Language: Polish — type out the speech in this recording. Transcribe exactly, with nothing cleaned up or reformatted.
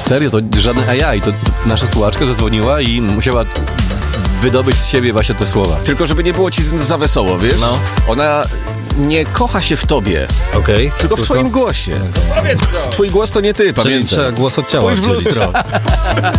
Serio, to żadne A I, to nasza słuchaczka zadzwoniła i musiała wydobyć z siebie właśnie te słowa. Tylko żeby nie było ci za wesoło, wiesz? No. Ona nie kocha się w tobie, Okej. tylko w Tylko- twoim głosie. Twój głos to nie ty, Czyli pamiętaj. trzeba głos od ciała Spójrz w oddzielić. lustro.